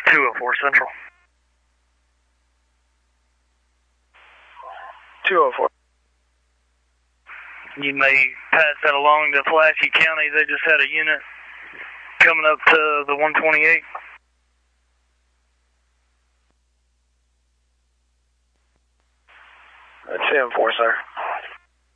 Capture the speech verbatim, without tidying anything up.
two oh four Central. two oh four. You may pass that along to Flashy County. They just had a unit coming up to the one twenty-eight. ten four, sir.